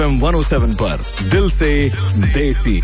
107 पर दिल से देसी।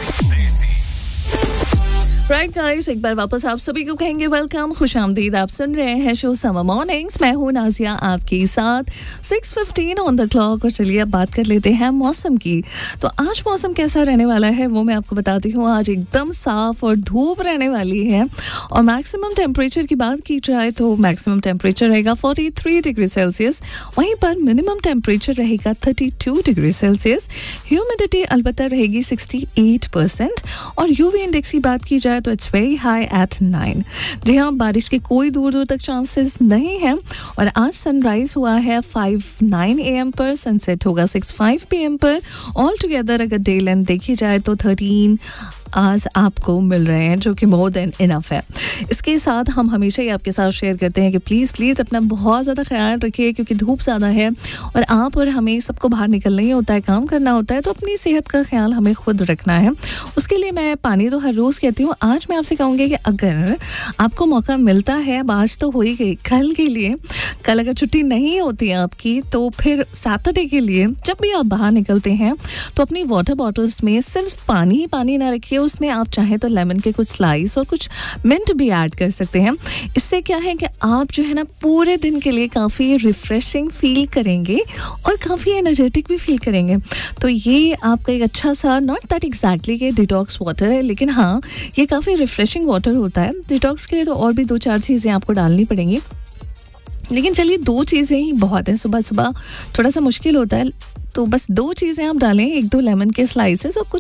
राइट गाइस, एक बार वापस आप सभी को कहेंगे वेलकम, खुशामदीद। आप सुन रहे हैं शो समर मॉर्निंग्स। मैं हूं नाजिया आपके साथ। 6:15 ऑन द क्लॉक। और चलिए अब बात कर लेते हैं मौसम की। तो आज मौसम कैसा रहने वाला है वो मैं आपको बताती हूँ। आज एकदम साफ और धूप रहने वाली है। और मैक्सिमम टेम्परेचर की बात की जाए तो मैक्सिमम टेम्परेचर रहेगा 43 डिग्री सेल्सियस। वहीं पर मिनिमम टेम्परेचर रहेगा 32 डिग्री सेल्सियस। ह्यूमिडिटी अलबत्ता रहेगी 68%। और यूवी इंडेक्स की बात की जाए तो इट्स वेरी हाई एट 9। जी हाँ, बारिश के कोई दूर दूर तक चांसेस नहीं हैं। और आज सनराइज हुआ है 5:09 AM पर, सनसेट होगा 6:05 PM पर। ऑल टुगेदर अगर डे लेंथ देखी जाए तो 13 आज आपको मिल रहे हैं, जो कि मोर देन इनफ है। इसके साथ हम हमेशा ही आपके साथ शेयर करते हैं कि प्लीज़ अपना बहुत ज़्यादा ख्याल रखिए, क्योंकि धूप ज़्यादा है और आप और हमें सबको बाहर निकलना ही होता है, काम करना होता है। तो अपनी सेहत का ख्याल हमें खुद रखना है। उसके लिए मैं पानी तो हर रोज़ कहती हूँ। आज मैं आपसे कहूँगी कि अगर आपको मौका मिलता है, अब आज तो हो ही गई, कल के लिए, कल अगर छुट्टी नहीं होती है आपकी, तो फिर सैटरडे के लिए जब भी आप बाहर निकलते हैं तो अपनी वाटर बॉटल्स में सिर्फ पानी ही पानी ना रखिए, उसमें आप चाहें तो लेमन के कुछ स्लाइस और कुछ मिंट भी ऐड कर सकते हैं। इससे क्या है कि आप जो है ना पूरे दिन के लिए काफ़ी रिफ्रेशिंग फील करेंगे और काफ़ी एनर्जेटिक भी फील करेंगे। तो ये आपका एक अच्छा सा, नॉट दैट एग्जैक्टली कि डिटॉक्स वाटर है, लेकिन हाँ ये काफ़ी रिफ्रेशिंग वाटर होता है। डिटॉक्स के लिए तो और भी 2-4 चीज़ें आपको डालनी पड़ेंगी, लेकिन चलिए 2 चीज़ें ही बहुत है। सुबह सुबह थोड़ा सा मुश्किल होता है, तो बस 2 चीज़ें आप डालें, 1-2 लेमन के स्लाइसेस और कुछ